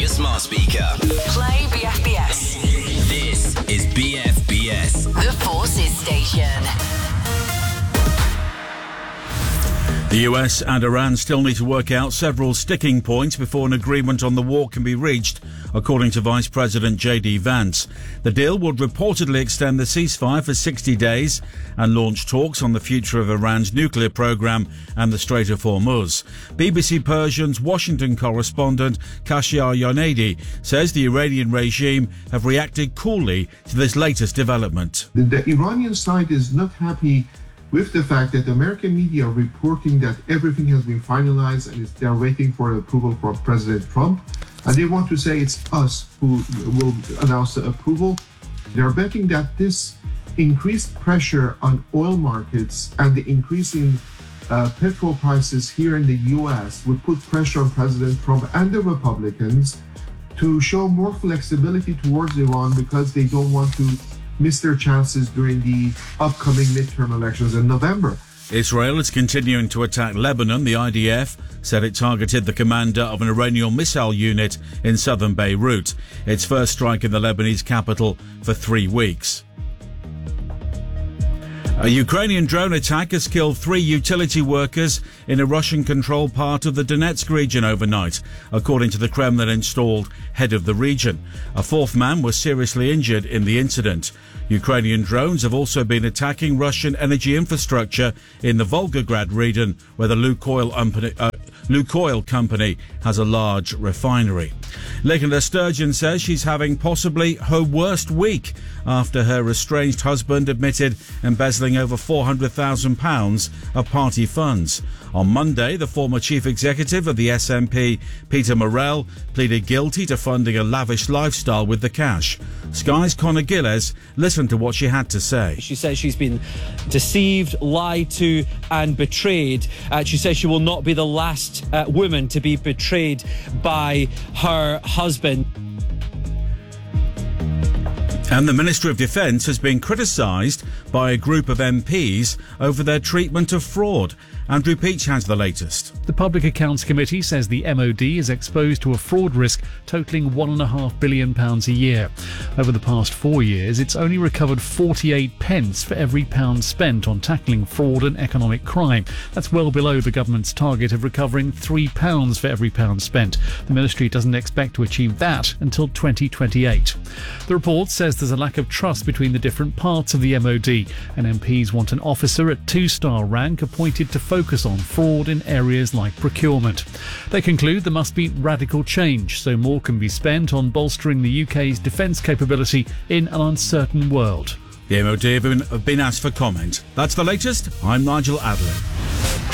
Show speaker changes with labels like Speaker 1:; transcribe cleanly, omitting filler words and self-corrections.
Speaker 1: your smart speaker.
Speaker 2: Play BFBS.
Speaker 1: This is BFBS.
Speaker 2: The Forces Station.
Speaker 3: The US and Iran still need to work out several sticking points before an agreement on the war can be reached, according to Vice President J.D. Vance. The deal would reportedly extend the ceasefire for 60 days and launch talks on the future of Iran's nuclear program and the Strait of Hormuz. BBC Persian's Washington correspondent Kashia Yonedi says the Iranian regime have reacted coolly to this latest development.
Speaker 4: The Iranian side is not happy with the fact that the American media are reporting that everything has been finalized and they're waiting for approval from President Trump. And they want to say it's us who will announce the approval. They're betting that this increased pressure on oil markets and the increase in petrol prices here in the U.S. would put pressure on President Trump and the Republicans to show more flexibility towards Iran because they don't want to miss their chances during the upcoming midterm elections in November.
Speaker 3: Israel is continuing to attack Lebanon. The IDF said it targeted the commander of an Iranian missile unit in southern Beirut. Its first strike in the Lebanese capital for 3 weeks. A Ukrainian drone attack has killed 3 utility workers in a Russian-controlled part of the Donetsk region overnight, according to the Kremlin-installed head of the region. A 4th man was seriously injured in the incident. Ukrainian drones have also been attacking Russian energy infrastructure in the Volgograd region, where the Lukoil company has a large refinery. Nicola Sturgeon says she's having possibly her worst week after her estranged husband admitted embezzling over £400,000 of party funds. On Monday, the former chief executive of the SNP, Peter Morell, pleaded guilty to funding a lavish lifestyle with the cash. Sky's Conor Gilles listened to what she had to say.
Speaker 5: She says she's been deceived, lied to and betrayed. She says she will not be the last woman to be betrayed by her husband.
Speaker 3: And the Ministry of Defence has been criticised by a group of MPs over their treatment of fraud. Andrew Peach has the latest.
Speaker 6: The Public Accounts Committee says the MOD is exposed to a fraud risk totalling £1.5 billion a year. Over the past 4 years, it's only recovered 48 pence for every pound spent on tackling fraud and economic crime. That's well below the government's target of recovering £3 for every pound spent. The ministry doesn't expect to achieve that until 2028. The report says there's a lack of trust between the different parts of the MOD, and MPs want an officer at 2-star rank appointed to focus on fraud in areas like procurement. They conclude there must be radical change so more can be spent on bolstering the UK's defence capability in an uncertain world.
Speaker 3: The MOD have been asked for comment. That's the latest. I'm Nigel Adler.